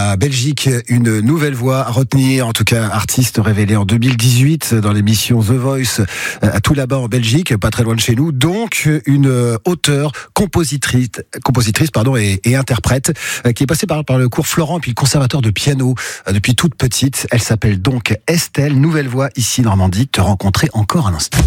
Belgique, une nouvelle voix à retenir, en tout cas artiste révélé en 2018 dans l'émission The Voice, à tout là-bas en Belgique, pas très loin de chez nous. Donc une auteure, compositrice et interprète qui est passée par le cours Florent et puis le conservatoire de piano depuis toute petite. Elle s'appelle donc Estelle, nouvelle voix ici Normandie, te rencontrer encore un instant.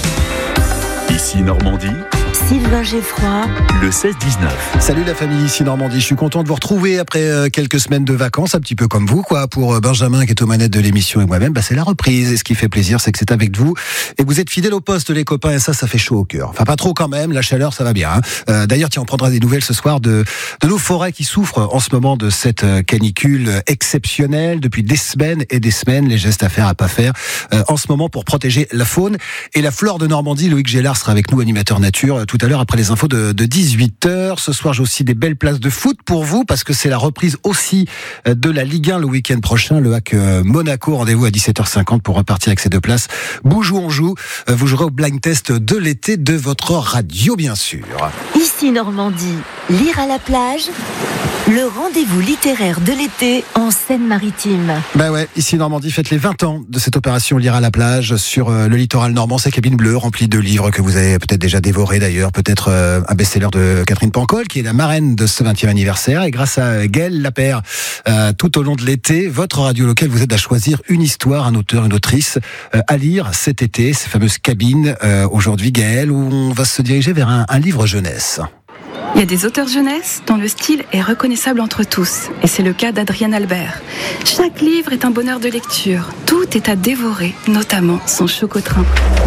Ici Normandie, Sylvain Geffroy, le 16-19. Salut la famille, ici Normandie. Je suis content de vous retrouver après quelques semaines de vacances, un petit peu comme vous, quoi. Pour Benjamin qui est aux manettes de l'émission et moi-même, c'est la reprise. Et ce qui fait plaisir, c'est que c'est avec vous et que vous êtes fidèles au poste, les copains. Et ça fait chaud au cœur. Enfin, pas trop quand même. La chaleur, ça va bien. D'ailleurs, on prendra des nouvelles ce soir de nos forêts qui souffrent en ce moment de cette canicule exceptionnelle depuis des semaines et des semaines. Les gestes à faire, à pas faire en ce moment pour protéger la faune et la flore de Normandie. Loïc Gélard sera avec nous, animateur nature, tout à l'heure après les infos de 18h. Ce soir, j'ai aussi des belles places de foot pour vous parce que c'est la reprise aussi de la Ligue 1 le week-end prochain. Le HAC Monaco, rendez-vous à 17h50 pour repartir avec ces deux places. Bouge où on joue. Vous jouerez au blind test de l'été de votre radio, bien sûr. ici Normandie, lire à la plage, le rendez-vous littéraire de l'été en Seine-Maritime. Ici Normandie fête les 20 ans de cette opération Lire à la plage sur le littoral normand, ces cabines bleues remplies de livres que vous avez peut-être déjà dévorés d'ailleurs, peut-être un best-seller de Catherine Pancol qui est la marraine de ce 20e anniversaire, et grâce à Gaëlle Lapère, tout au long de l'été, votre radio locale vous aide à choisir une histoire, un auteur, une autrice à lire cet été, ces fameuses cabines. Aujourd'hui Gaëlle, où on va se diriger vers un livre jeunesse. Il y a des auteurs jeunesse dont le style est reconnaissable entre tous, et c'est le cas d'Adrienne Albert. Chaque livre est un bonheur de lecture, tout est à dévorer, notamment son Chocotrin.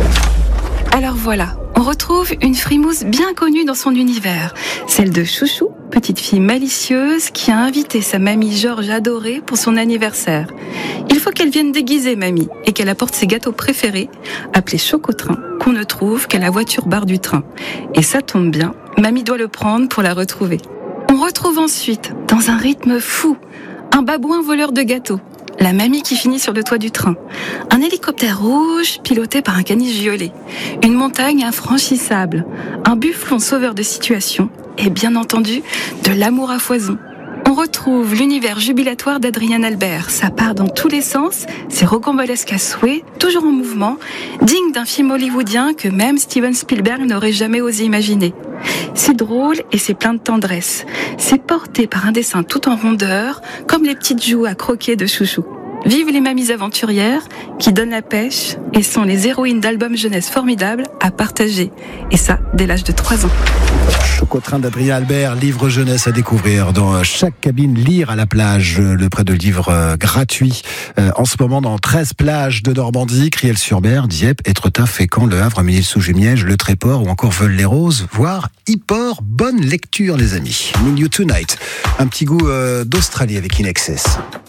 Alors voilà, on retrouve une frimousse bien connue dans son univers, celle de Chouchou, petite fille malicieuse qui a invité sa mamie Georges adorée pour son anniversaire. Il faut qu'elle vienne déguiser mamie et qu'elle apporte ses gâteaux préférés, appelés Chocotrin, qu'on ne trouve qu'à la voiture bar du train. Et ça tombe bien, mamie doit le prendre pour la retrouver. On retrouve ensuite, dans un rythme fou, un babouin voleur de gâteaux, la mamie qui finit sur le toit du train, un hélicoptère rouge piloté par un caniche violet, une montagne infranchissable, un bufflon sauveur de situation et bien entendu de l'amour à foison. On retrouve l'univers jubilatoire d'Adrienne Albert. Ça part dans tous les sens, c'est rocambolesque à souhait, toujours en mouvement, digne d'un film hollywoodien que même Steven Spielberg n'aurait jamais osé imaginer. C'est drôle et c'est plein de tendresse. C'est porté par un dessin tout en rondeur, comme les petites joues à croquer de Chouchou. Vive les mamies aventurières qui donnent la pêche et sont les héroïnes d'albums jeunesse formidables à partager. Et ça, dès l'âge de 3 ans. Chocotrin d'Adrien Albert, livre jeunesse à découvrir dans chaque cabine. Lire à la plage, le prêt de livres gratuit en ce moment dans 13 plages de Normandie, Criel-sur-Mer, Dieppe, Étretat, Fécamp, Le Havre, Ménil-sous-Jumièges, Le Tréport ou encore Veules-les-Roses, voire Yport. Bonne lecture les amis. Need You Tonight, un petit goût d'Australie avec In Excess.